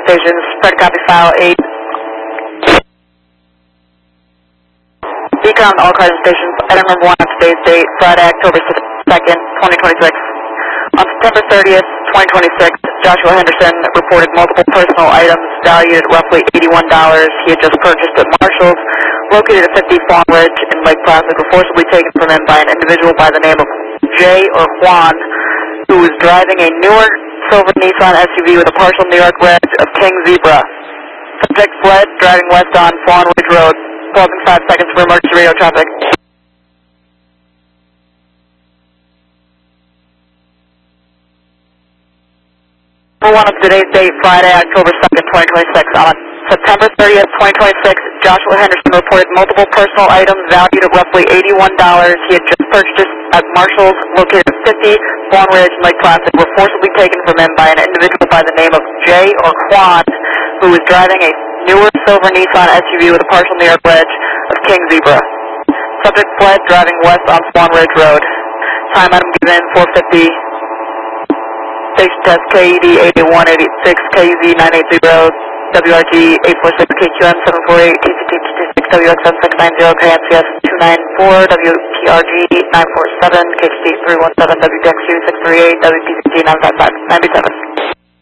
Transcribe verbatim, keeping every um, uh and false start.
stations. Spread copy file eight. Beacon on all cars and stations. Item number one on today's date, Friday, October second, twenty twenty-six. On September thirtieth, twenty twenty-six, Joshua Henderson reported multiple personal items valued at roughly eighty-one dollars he had just purchased at Marshall's, located at fifty Fawn Ridge in Lake Placid, were forcibly taken from him by an individual by the name of Jay or Juan, who was driving a newer silver Nissan S U V with a partial New York red of King Zebra. Subject fled, driving west on Fawn Ridge Road. twelve and five seconds for emergency radio traffic. Number one of today's date, Friday, October second, twenty twenty-six. On September thirtieth, twenty twenty-six, Joshua Henderson reported multiple personal items valued at roughly eighty-one dollars he had just purchased at Marshall's, located at fifty Fawn Ridge in Lake Placid, were forcibly taken from him by an individual by the name of Jay or Juan, who was driving a newer silver Nissan S U V with a partial New York red of King Zebra. Subject fled, driving west on Fawn Ridge Road. Time item given, four fifty. Station test K E D eight eight one eight eight six, K U Z nine eight zero, W R G eight four six, K Q M seven four eight, T C T two two six, W X seven six nine zero, K M C S two nine four, W P R G nine four seven, K T T three one seven, W T X U six three eight, W P C T nine five five, ninety-seven.